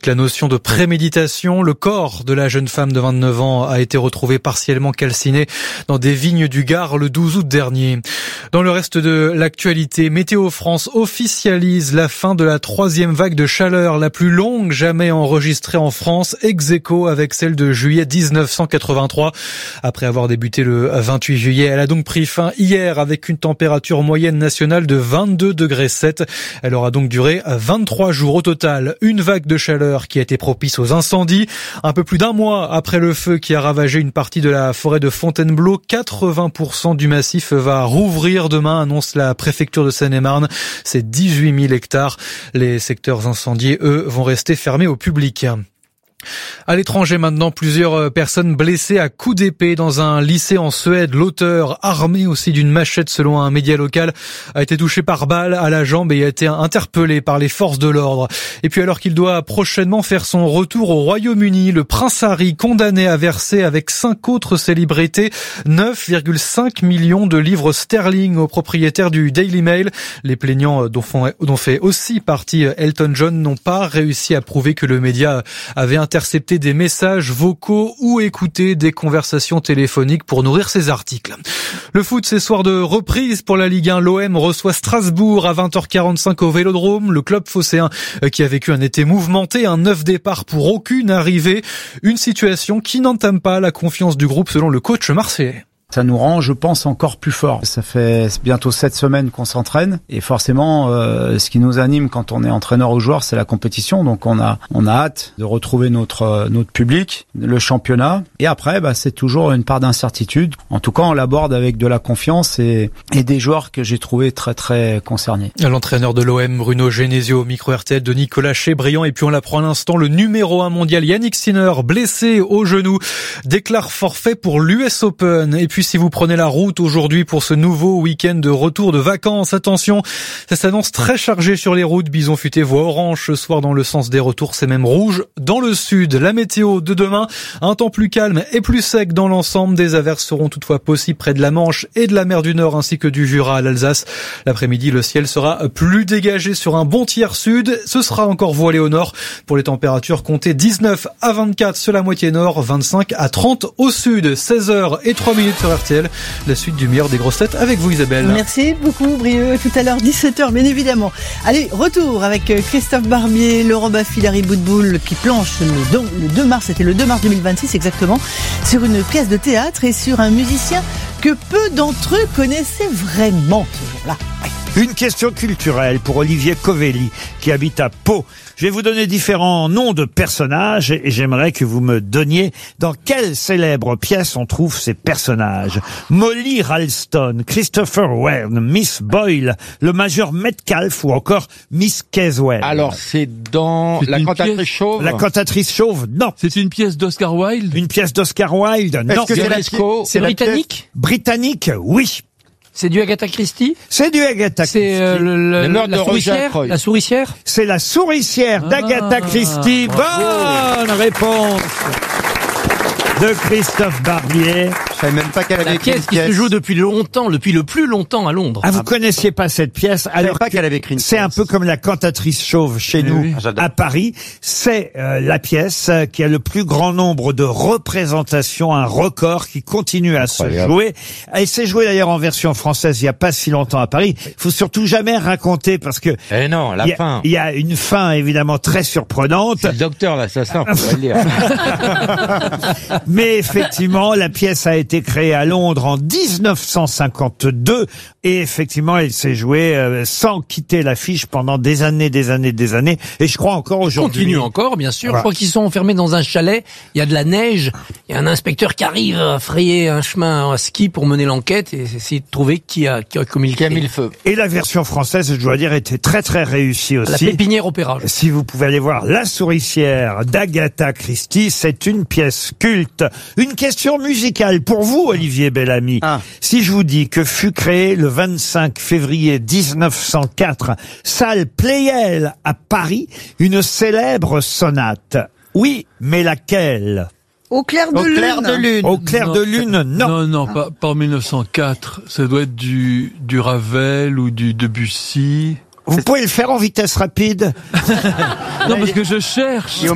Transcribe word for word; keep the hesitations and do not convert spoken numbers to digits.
la notion de préméditation. Le corps de la jeune femme de vingt-neuf ans a été retrouvé partiellement calciné dans des vignes du Gard le douze août dernier. Dans le reste de l'actualité, Météo France officialise la fin de la troisième vague de chaleur, la plus longue jamais enregistrée en France, ex aequo avec celle de juillet dix-neuf cent quatre-vingt-trois. Après avoir débuté le vingt-huit juillet, elle a donc pris fin hier avec une température moyenne nationale de vingt-deux degrés sept. Elle aura donc duré vingt-trois jours au total. Une vague de chaleur qui a été propice aux incendies. Un peu plus d'un mois après le feu qui a ravagé une partie de la forêt de Fontainebleau, quatre-vingts pour cent du massif va rouvrir demain, annonce la préfecture de Seine-et-Marne. C'est dix-huit mille hectares. Les secteurs incendiés, eux, vont rester fermés au public. À l'étranger maintenant, plusieurs personnes blessées à coups d'épée dans un lycée en Suède. L'auteur, armé aussi d'une machette selon un média local, a été touché par balle à la jambe et a été interpellé par les forces de l'ordre. Et puis alors qu'il doit prochainement faire son retour au Royaume-Uni, le prince Harry, condamné à verser avec cinq autres célébrités neuf virgule cinq millions de livres sterling aux propriétaires du Daily Mail. Les plaignants, dont, font, dont fait aussi partie Elton John, n'ont pas réussi à prouver que le média avait intercepté des messages vocaux ou écouter des conversations téléphoniques pour nourrir ses articles. Le foot, c'est soir de reprise pour la Ligue un. L'O M reçoit Strasbourg à vingt heures quarante-cinq au Vélodrome. Le club phocéen qui a vécu un été mouvementé, un neuf départ pour aucune arrivée. Une situation qui n'entame pas la confiance du groupe selon le coach marseillais. Ça nous rend, je pense, encore plus forts. Ça fait bientôt sept semaines qu'on s'entraîne et forcément, euh, ce qui nous anime quand on est entraîneur ou joueur, c'est la compétition. Donc on a on a hâte de retrouver notre euh, notre public, le championnat. Et après, bah, c'est toujours une part d'incertitude. En tout cas, on l'aborde avec de la confiance et et des joueurs que j'ai trouvé très très concernés. L'entraîneur de l'O M, Bruno Genesio, au micro R T L de Nicolas Chébriand. Et puis on l'apprend à l'instant, le numéro un mondial Yannick Sinner, blessé au genou, déclare forfait pour l'U S Open. Et puis Puis si vous prenez la route aujourd'hui pour ce nouveau week-end de retour de vacances, attention, ça s'annonce très chargé sur les routes. Bison Futé voit orange ce soir dans le sens des retours, c'est même rouge dans le sud. La météo de demain, un temps plus calme et plus sec dans l'ensemble. Des averses seront toutefois possibles près de la Manche et de la mer du Nord ainsi que du Jura à l'Alsace. L'après-midi, le ciel sera plus dégagé sur un bon tiers sud. Ce sera encore voilé au nord. Pour les températures, comptez dix-neuf à vingt-quatre sur la moitié nord, vingt-cinq à trente au sud. seize heures et trois minutes sur R T L, la suite du meilleur des grosses têtes avec vous Isabelle. Merci beaucoup Brieux, tout à l'heure dix-sept heures bien évidemment. Allez, retour avec Christophe Barbier, Laurent Baffy, Larry Boudboul qui planche le deux mars, c'était le deux mars deux mille vingt-six exactement, sur une pièce de théâtre et sur un musicien que peu d'entre eux connaissaient vraiment ce jour-là. Ouais. Une question culturelle pour Olivier Covelli, qui habite à Pau. Je vais vous donner différents noms de personnages et j'aimerais que vous me donniez dans quelle célèbre pièce on trouve ces personnages. Molly Ralston, Christopher Wren, Miss Boyle, le major Metcalf ou encore Miss Caswell. Alors, c'est dans c'est La Cantatrice pièce... Chauve. La Cantatrice Chauve, non. C'est une pièce d'Oscar Wilde. Une pièce d'Oscar Wilde, non. Est-ce que c'est, la... c'est britannique pièce... Britannique, oui. C'est du Agatha Christie. C'est du Agatha Christie. C'est euh, le, le, le meurtre la de souricière. Roger La souricière. C'est la souricière ah, d'Agatha Christie. bravo. Bonne réponse de Christophe Barbier. Je savais même pas qu'elle avait La écrit pièce une qui pièce. se joue depuis longtemps, depuis le plus longtemps à Londres. Ah, vous connaissiez pas cette pièce? Je savais Alors pas qu'elle avait écrit une c'est pièce. un peu comme la Cantatrice Chauve chez Mais nous oui. J'adore. à Paris. C'est euh, la pièce euh, qui a le plus grand nombre de représentations, un record qui continue à Incroyable. se jouer. Elle s'est jouée d'ailleurs en version française il y a pas si longtemps à Paris. Il faut surtout jamais raconter parce que Eh non, la il y, a- fin. il y a une fin évidemment très surprenante. C'est le docteur, l'assassin, faut pas le dire. Mais effectivement, la pièce a été créée à Londres en dix-neuf cent cinquante-deux et effectivement, elle s'est jouée euh, sans quitter l'affiche pendant des années, des années, des années. Et je crois encore aujourd'hui. Continue encore, bien sûr. Voilà. Je crois qu'ils sont enfermés dans un chalet. Il y a de la neige. Il y a un inspecteur qui arrive à frayer un chemin à ski pour mener l'enquête et essayer de trouver qui a, qui a commis le Qui a mis le feu. Et la version française, je dois dire, était très très réussie La aussi. Pépinière Opéra. Si vous pouvez aller voir La Souricière d'Agatha Christie, c'est une pièce culte. Une question musicale pour vous, Olivier Bellamy. Ah. Si je vous dis que fut créée le vingt-cinq février dix-neuf cent quatre, salle Pleyel à Paris, une célèbre sonate. Oui, mais laquelle? Au clair de Au lune. clair de lune. Au clair Non. de lune, non. Non, non, pas, pas en mille neuf cent quatre. Ça doit être du, du Ravel ou du Debussy. Vous pouvez le faire en vitesse rapide? Non, parce que je cherche.